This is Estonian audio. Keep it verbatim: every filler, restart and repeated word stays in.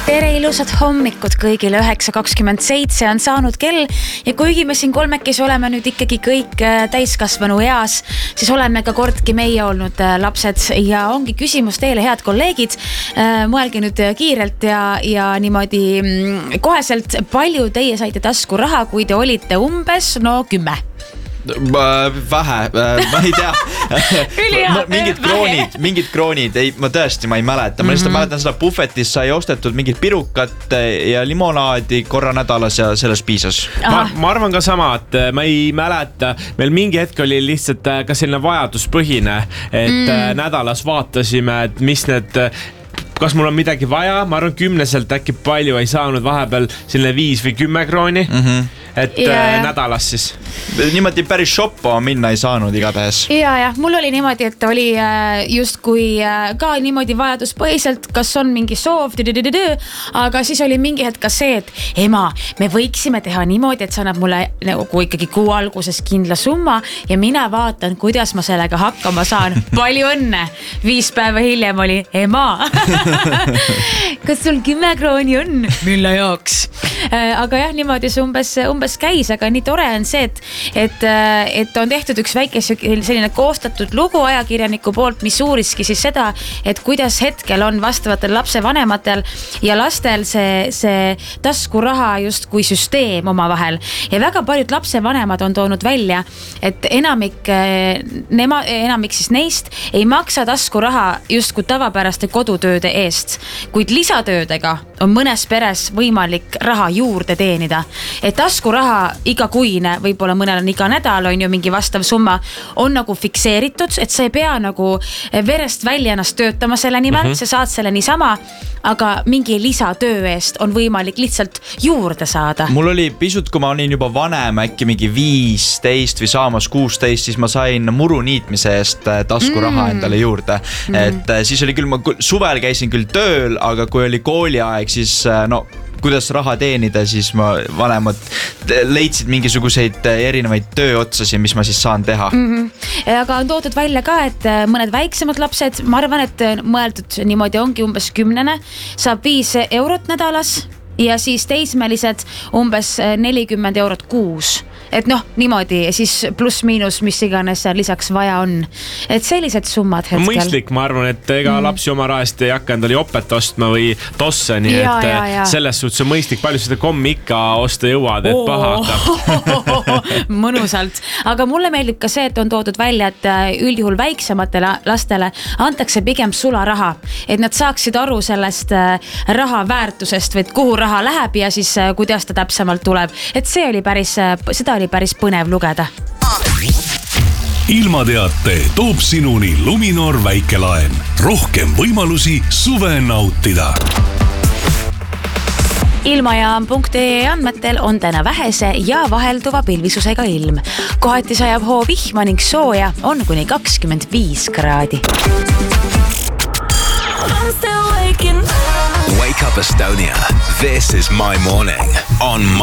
Tere ilusat hommikut kõigile, üheksa kakskümmend seitse on saanud kell ja kuigi me siin kolmekesi oleme nüüd ikkagi kõik täiskasvanu eas, siis oleme ka kordki meie olnud lapsed ja ongi küsimus teile, head kolleegid, mõelge nüüd kiirelt ja, ja niimoodi koheselt, palju teie saite tasku raha, kui te olite umbes no kümme? Vähe, ma ei tea mingid kroonid, mingid kroonid ei, ma tõesti, ma ei mäleta ma lihtsalt mm-hmm. mäletan seda buffetis sai ostetud mingid pirukat ja limonaadi korra nädalas ja sellest piisas ma, ma arvan ka sama, et ma ei mäleta meil mingi hetk oli lihtsalt ka selline vajaduspõhine et mm. nädalas vaatasime, et mis need kas mul on midagi vaja, ma arvan kümneselt äkki palju ei saanud vahepeal selline viis või kümme krooni mm-hmm. et yeah. nädalas siis niimoodi päris shoppa minna ei saanud igatahes ja, ja mul oli niimoodi, et oli just kui ka niimoodi vajaduspõhiselt kas on mingi soov aga siis oli mingi hetk ka see, et ema, me võiksime teha niimoodi, et sa annab mulle nagu ikkagi kuu alguses kindla summa ja mina vaatan, kuidas ma sellega hakkama saan palju õnne, viis päeva hiljem oli ema kas sul kümme krooni on? Mille jaoks? Aga jah, niimoodi see umbes, umbes käis, aga nii tore on see, et, et, et on tehtud üks väike selline koostatud lugu ajakirjaniku poolt, mis uuriski siis seda, et kuidas hetkel on vastavatel lapsevanematel ja lastel see, see taskuraha just kui süsteem oma vahel. Ja väga paljud lapsevanemad on toonud välja, et enamik, nema, enamik siis neist ei maksa taskuraha just kui tavapäraste kodutööde eest, kuid lisatöödega on mõnes peres võimalik raha juurde teenida. Et taskuraha igakuine, võib-olla mõnel on iga nädal on ju mingi vastav summa, on nagu fikseeritud, et sa ei pea nagu verest välja ennast töötama selle nimel, mm-hmm. sa saad selle niisama, aga mingi lisatöö eest on võimalik lihtsalt juurde saada. Mul oli pisut, kui ma olin juba vanem, äkki mingi viisteist või saamas kuusteist, siis ma sain muru niitmise eest taskuraha mm. endale juurde. Mm. Et siis oli küll, ma suvel käisin küll tööl, aga kui oli kooliaeg, siis no kuidas raha teenida, siis ma vanemad leidsid mingisuguseid erinevaid tööotsasid, mis ma siis saan teha. Mm-hmm. Aga on toodud välja ka, et mõned väiksemad lapsed, ma arvan, et mõeldud niimoodi ongi umbes kümnene, saab viis eurot nädalas ja siis teismelised umbes nelikümmend eurot kuus. Et noh, niimoodi, siis pluss miinus, mis iganes lisaks vaja on. Et sellised summad hetkel. Mõistlik, ma arvan, et ega mm. lapsi oma rahast ei hakka endale jopet ostma või tosse, nii ja, et ja, ja. selles suhtes on mõistlik, palju seda kommi ikka osta jõuad, et oh. paha hakkab. Mõnusalt. Aga mulle meeldib ka see, et on toodud välja, et üldjuhul väiksematele lastele antakse pigem sularaha, et nad saaksid aru sellest raha väärtusest või kuhu raha läheb ja siis kuidas ta täpsemalt tuleb. Et see oli päris, seda oli päris põnev lugeda. Ilmateate toob sinuni Luminor väikelaen. Rohkem võimalusi suve nautida. Ilmajaam punkt ee andmetel on täna vähese ja vahelduva pilvisusega ilm. Kohati sajab hoo vihma ning sooja on kuni kakskümmend viis kraadi. Wake up Estonia. This is My Morning on